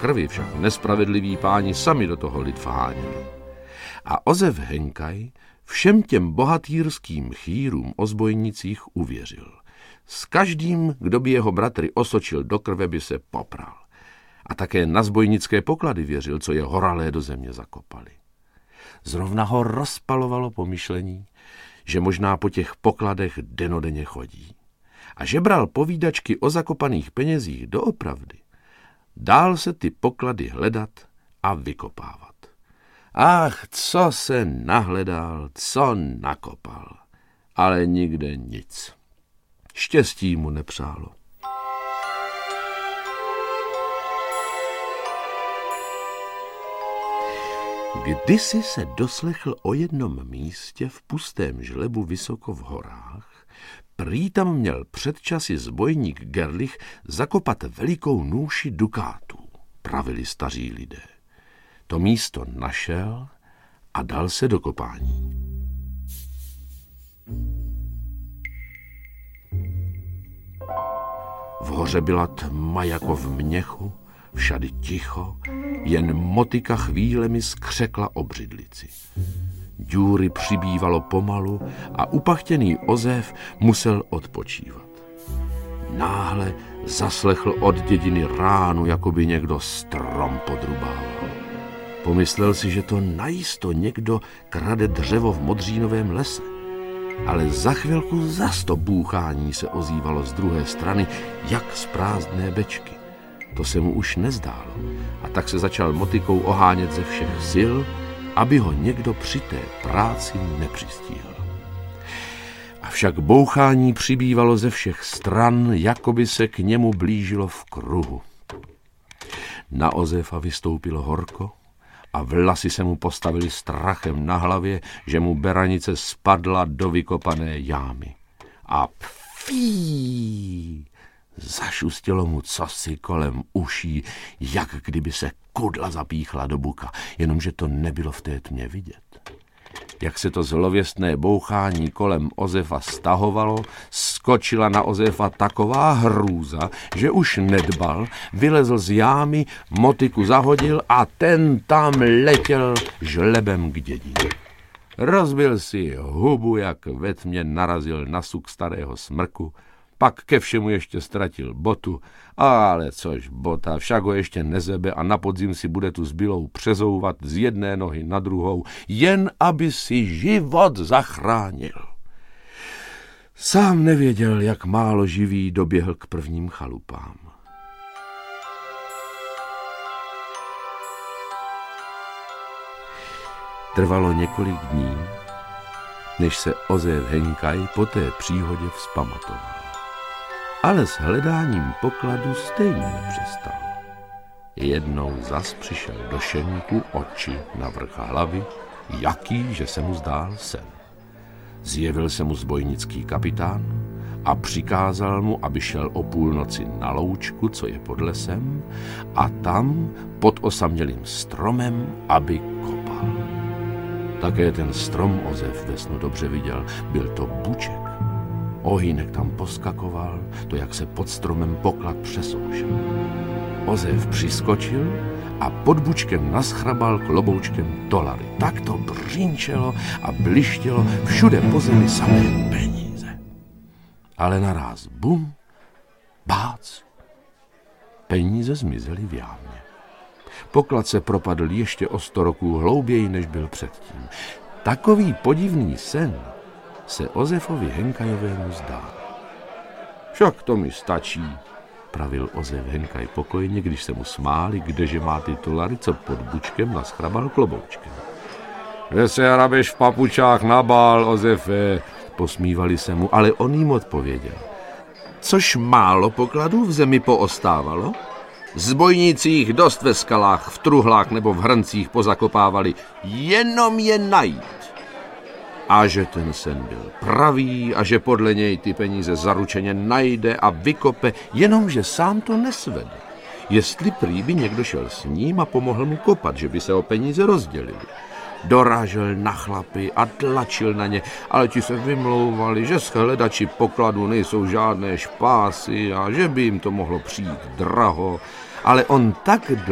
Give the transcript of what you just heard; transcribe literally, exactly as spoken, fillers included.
krvi však nespravedliví páni sami do toho lid vháněli. A Ozef Henkaj všem těm bohatýrským chýrům o zbojnicích uvěřil. S každým, kdo by jeho bratry osočil do krve, by se popral. A také na zbojnické poklady věřil, co je horalé do země zakopali. Zrovna ho rozpalovalo pomyšlení, že možná po těch pokladech denodenně chodí. A že bral povídačky o zakopaných penězích doopravdy. Dál se ty poklady hledat a vykopávat. Ach, co se nahledal, co nakopal, ale nikde nic. Štěstí mu nepřálo. Kdysi se doslechl o jednom místě v pustém žlebu vysoko v horách, prý tam měl před časy zbojník Gerlich zakopat velikou nůši dukátů, pravili staří lidé. To místo našel a dal se do kopání. V hoře byla tma jako v měchu, všady ticho, jen motika chvílemi skřekla o břidlici. Důry přibývalo pomalu a upachtěný Ozef musel odpočívat. Náhle zaslechl od dědiny ránu, jako by někdo strom podrubával. Pomyslel si, že to najisto někdo krade dřevo v modřínovém lese. Ale za chvilku zas to bůchání se ozývalo z druhé strany, jak z prázdné bečky. To se mu už nezdálo a tak se začal motikou ohánět ze všech sil, aby ho někdo při té práci nepřistihl. Avšak bouchání přibývalo ze všech stran, jako by se k němu blížilo v kruhu. Na Ozefa vystoupilo horko a vlasy se mu postavily strachem na hlavě, že mu beranice spadla do vykopané jámy. A pfí! Zašustilo mu cosi kolem uší, jak kdyby se kudla zapíchla do buka, jenomže to nebylo v té tmě vidět. Jak se to zlověstné bouchání kolem Ozefa stahovalo, skočila na Ozefa taková hrůza, že už nedbal, vylezl z jámy, motiku zahodil a ten tam letěl žlebem k dědině. Rozbil si hubu, jak ve tmě narazil na suk starého smrku, pak ke všemu ještě ztratil botu, ale což bota, však ho ještě nezebe a na podzim si bude tu zbylou přezouvat z jedné nohy na druhou, jen aby si život zachránil. Sám nevěděl, jak málo živý doběhl k prvním chalupám. Trvalo několik dní, než se Ozef Henkaj po té příhodě vzpamatoval. Ale s hledáním pokladu stejně nepřestal. Jednou zas přišel do šeníku oči na vrch hlavy, jaký, že se mu zdál sen. Zjevil se mu zbojnický kapitán a přikázal mu, aby šel o půlnoci na loučku, co je pod lesem, a tam pod osamělým stromem, aby kopal. Také ten strom Ozef ve snu dobře viděl, byl to buček. Ohýnek tam poskakoval, to jak se pod stromem poklad přesoušel. Ozef přiskočil a pod bučkem naschrabal kloboučkem dolary. Tak to břínčelo a blištělo, všude po zemi samé peníze. Ale naráz bum, bác, peníze zmizely v jámě. Poklad se propadl ještě o sto roků hlouběji, než byl předtím. Takový podivný sen se Ozefovi Henkajovému zdál. Však to mi stačí, pravil Ozef Henkaj pokojně, když se mu smáli, kdeže má ty dolary, co pod bučkem naschrabal kloboučkem. Že se hrabeš v papučách nabál, Ozefe, posmívali se mu, ale on jim odpověděl. Což málo pokladů v zemi poostávalo? Zbojníci dost ve skalách, v truhlách nebo v hrncích pozakopávali, jenom je najít. A že ten sen byl pravý a že podle něj ty peníze zaručeně najde a vykope, jenomže sám to nesvede. Jestli prý by někdo šel s ním a pomohl mu kopat, že by se o peníze rozdělili. Dorážel na chlapy a tlačil na ně, ale ti se vymlouvali, že z hledači pokladu nejsou žádné špásy a že by jim to mohlo přijít draho, ale on tak